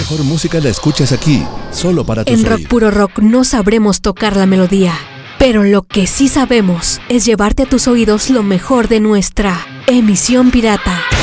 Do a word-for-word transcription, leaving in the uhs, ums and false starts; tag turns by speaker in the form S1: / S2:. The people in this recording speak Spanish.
S1: mejor música la escuchas aquí, solo para tus
S2: En
S1: oídos.
S2: Rock Puro Rock no sabremos tocar la melodía, pero lo que sí sabemos es llevarte a tus oídos lo mejor de nuestra emisión pirata.